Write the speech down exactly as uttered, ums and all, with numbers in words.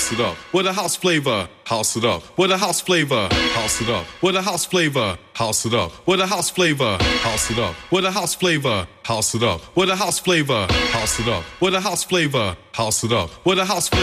house it up. With a house flavor, house it up. With a house flavor, house it up. With a house flavor, house it up. With a house flavor, house it up. With a house flavor, house it up. With a house flavor, house it up. With a house flavor, house it up. With a house flavor.